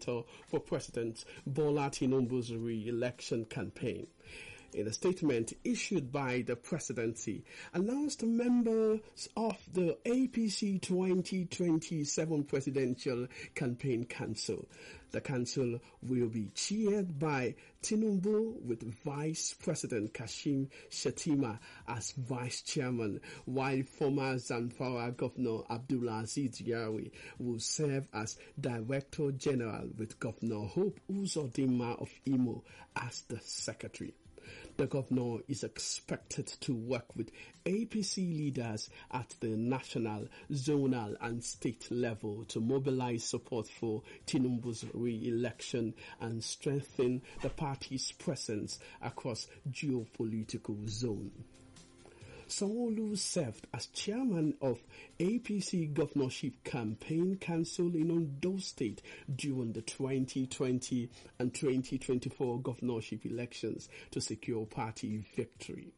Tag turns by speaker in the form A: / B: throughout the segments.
A: coordinator for President Bola Tinubu's re-election campaign. In a statement issued by the presidency, announced members of the APC 2027 Presidential Campaign Council. The council will be chaired by Tinubu with Vice President Kashim Shettima as Vice Chairman, while former Zamfara Governor Abdulaziz Yari will serve as Director General with Governor Hope Uzodinma of Imo as the Secretary. The governor is expected to work with APC leaders at the national, zonal and state level to mobilize support for Tinubu's re-election and strengthen the party's presence across geopolitical zone. Sanwo-Olu served as chairman of APC Governorship Campaign Council in Ondo State during the 2020 and 2024 governorship elections to secure party victory.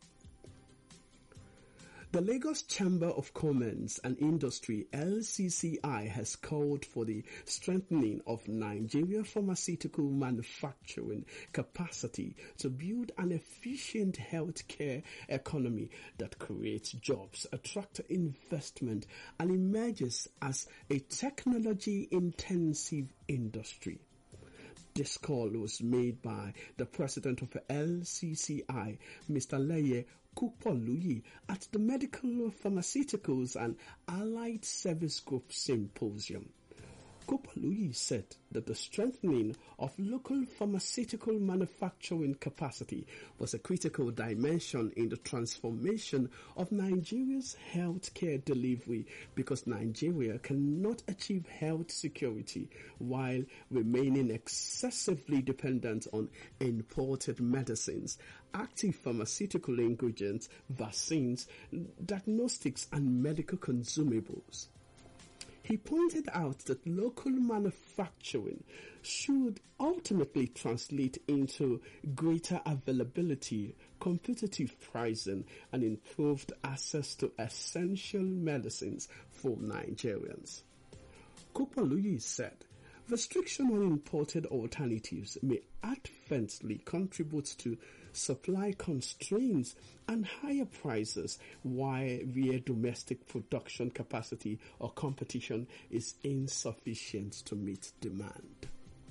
A: The Lagos Chamber of Commerce and Industry (LCCI) has called for the strengthening of Nigeria pharmaceutical manufacturing capacity to build an efficient healthcare economy that creates jobs, attracts investment, and emerges as a technology-intensive industry. This call was made by the president of LCCI, Mr. Leye Kukpoluyi, at the Medical, Pharmaceuticals and Allied Service Group Symposium. Kukpoluyi said that the strengthening of local pharmaceutical manufacturing capacity was a critical dimension in the transformation of Nigeria's healthcare delivery because Nigeria cannot achieve health security while remaining excessively dependent on imported medicines, active pharmaceutical ingredients, vaccines, diagnostics and medical consumables. He pointed out that local manufacturing should ultimately translate into greater availability, competitive pricing, and improved access to essential medicines for Nigerians. Kukpoluyi said, restriction on imported alternatives may adversely contribute to supply constraints and higher prices where domestic production capacity or competition is insufficient to meet demand.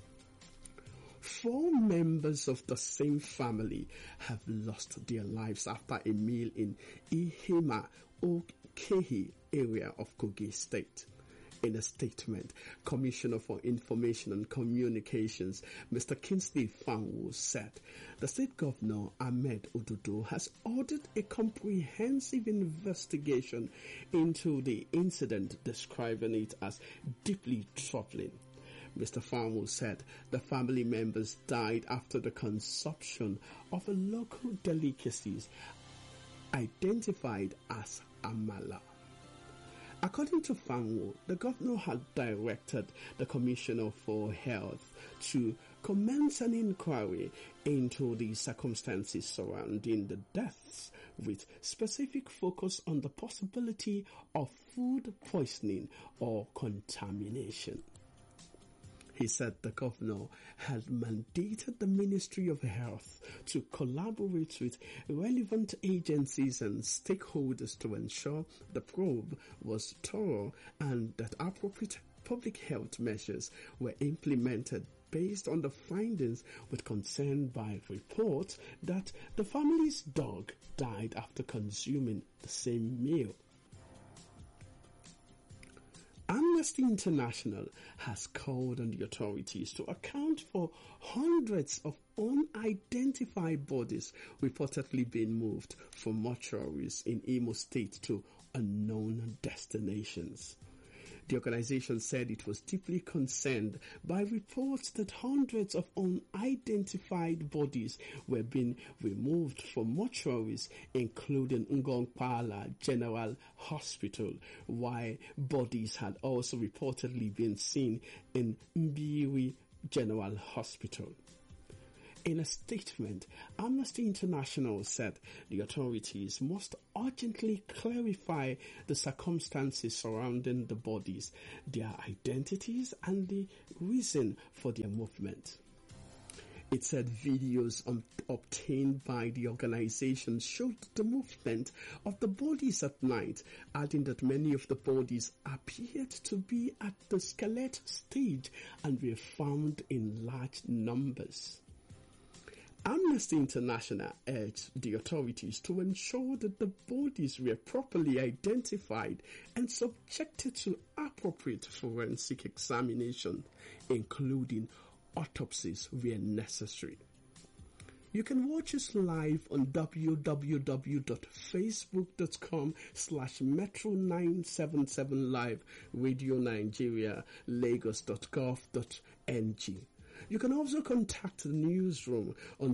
A: 4 members of the same family have lost their lives after a meal in Ihima Okehi area of Kogi State. In a statement, Commissioner for Information and Communications, Mr. Kingsley Fanwo, said the state governor, Ahmed Ododo, has ordered a comprehensive investigation into the incident, describing it as deeply troubling. Mr. Fanwo said the family members died after the consumption of local delicacies identified as amala. According to Fanwo, the governor had directed the Commissioner for Health to commence an inquiry into the circumstances surrounding the deaths, with specific focus on the possibility of food poisoning or contamination. He said the governor had mandated the Ministry of Health to collaborate with relevant agencies and stakeholders to ensure the probe was thorough and that appropriate public health measures were implemented based on the findings, with concern by reports that the family's dog died after consuming the same meal. Amnesty International has called on the authorities to account for hundreds of unidentified bodies reportedly being moved from mortuaries in Imo State to unknown destinations. The organization said it was deeply concerned by reports that hundreds of unidentified bodies were being removed from mortuaries, including Ngongpala General Hospital, while bodies had also reportedly been seen in Mbiri General Hospital. In a statement, Amnesty International said the authorities must urgently clarify the circumstances surrounding the bodies, their identities, and the reason for their movement. It said videos obtained by the organization showed the movement of the bodies at night, adding that many of the bodies appeared to be at the skeletal stage and were found in large numbers. Amnesty International urged the authorities to ensure that the bodies were properly identified and subjected to appropriate forensic examination, including autopsies where necessary. You can watch us live on www.facebook.com/Metro977 Radio Nigeria, Lagos.gov.ng. You can also contact the newsroom on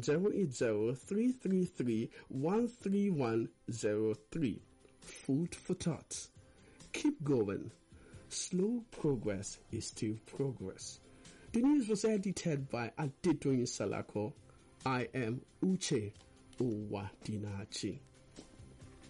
A: 080-333-13103. Food for thought. Keep going. Slow progress is still progress. The news was edited by Adedoyin Salako. I am Uche Owadinachi.